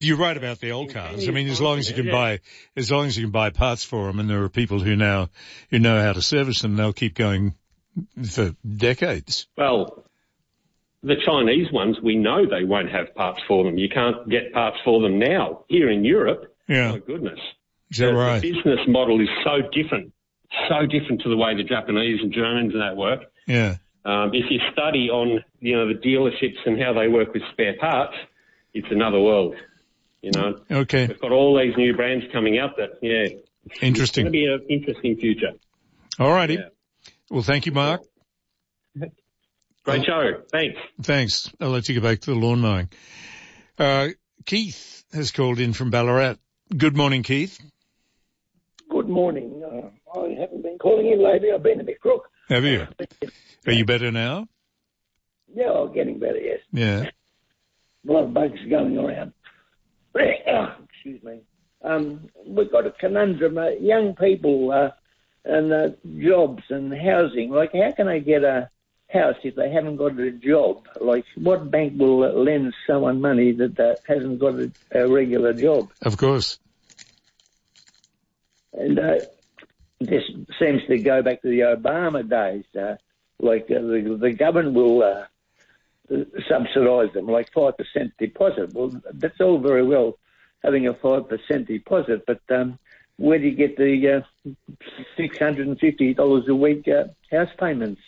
You're right about the old cars. I mean, as long as you can buy parts for them, and there are people who know how to service them, they'll keep going for decades. Well, the Chinese ones, we know they won't have parts for them. You can't get parts for them now here in Europe. Yeah. My goodness. Is that right? The business model is so different to the way the Japanese and Germans and that work. Yeah. If you study on, the dealerships and how they work with spare parts, it's another world. Okay. We've got all these new brands coming out that, Interesting. It's going to be an interesting future. All righty. Yeah. Well, thank you, Mark. Great show. Thanks. Thanks. I'll let you get back to the lawn mowing. Keith has called in from Ballarat. Good morning, Keith. Good morning. I haven't been calling in lately. I've been a bit crook. Have you? Are you better now? Yeah, I'm getting better, yes. Yeah. A lot of bugs going around. Excuse me. We've got a conundrum. Young people and jobs and housing. Like, how can they get a house if they haven't got a job? Like, what bank will lend someone money that hasn't got a regular job? Of course. And this seems to go back to the Obama days. The government will subsidise them, like 5% deposit. Well, that's all very well, having a 5% deposit, but where do you get the $650 a week house payments?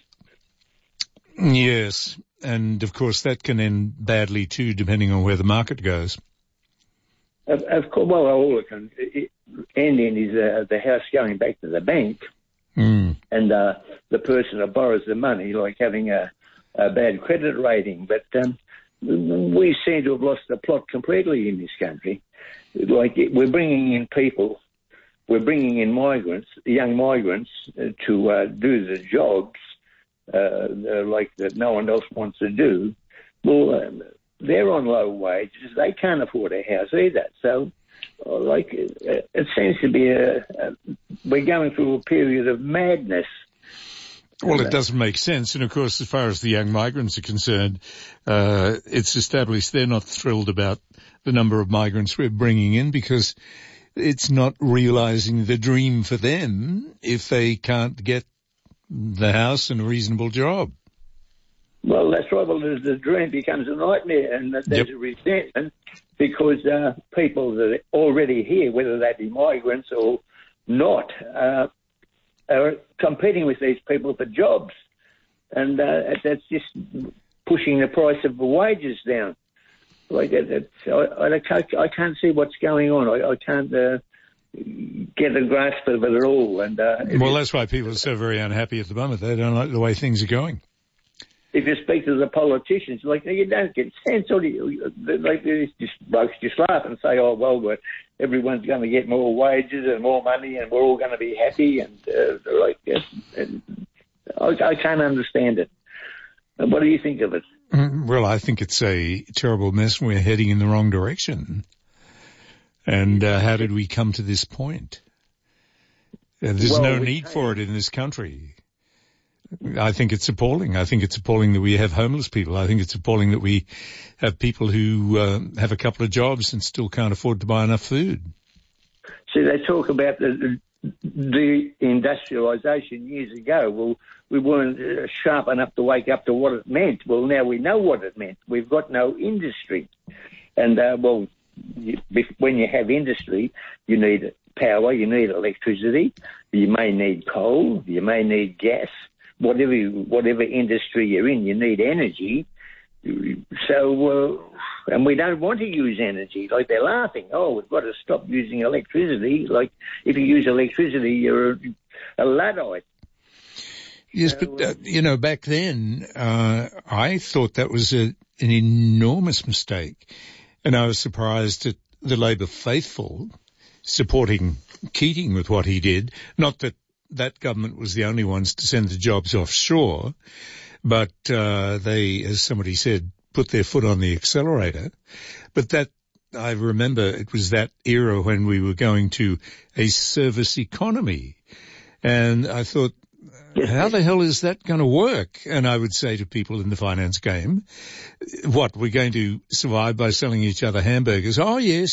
Yes, and of course that can end badly too, depending on where the market goes. Of course, well, all it can end in is the house going back to the bank, and the person that borrows the money, like having a bad credit rating. But we seem to have lost the plot completely in this country. Like, we're bringing in people, we're bringing in migrants, young migrants, to do the jobs like that no one else wants to do. Well, they're on low wages. They can't afford a house either. So, it seems to be we're going through a period of madness. Well, it doesn't make sense. And, of course, as far as the young migrants are concerned, it's established they're not thrilled about the number of migrants we're bringing in because it's not realising the dream for them if they can't get the house and a reasonable job. Well, that's right. Well, the dream becomes a nightmare, and there's a resentment because people that are already here, whether they be migrants or not, are competing with these people for jobs, and that's just pushing the price of the wages down. Like, I can't see what's going on. I can't get a grasp of it at all. And well, that's why people are so very unhappy at the moment. They don't like the way things are going. If you speak to the politicians, like, you don't get sense, or like, blokes just laugh and say, "Oh, well, everyone's going to get more wages and more money, and we're all going to be happy." And I can't understand it. What do you think of it? Well, I think it's a terrible mess. We're heading in the wrong direction. And how did we come to this point? There's no need for it in this country. I think it's appalling. I think it's appalling that we have homeless people. I think it's appalling that we have people who have a couple of jobs and still can't afford to buy enough food. See, they talk about the industrialisation years ago. Well, we weren't sharp enough to wake up to what it meant. Well, now we know what it meant. We've got no industry. And, when you have industry, you need power, you need electricity, you may need coal, you may need gas. Whatever industry you're in, you need energy. So, and we don't want to use energy. Like, they're laughing. Oh, we've got to stop using electricity. Like, if you use electricity, you're a Luddite. Yes, so, but, back then, I thought that was an enormous mistake. And I was surprised at the Labor faithful supporting Keating with what he did. Not that that government was the only ones to send the jobs offshore, but they, as somebody said, put their foot on the accelerator. But that, I remember it was that era when we were going to a service economy. And I thought, how the hell is that going to work? And I would say to people in the finance game, what, we're going to survive by selling each other hamburgers? Oh, yes,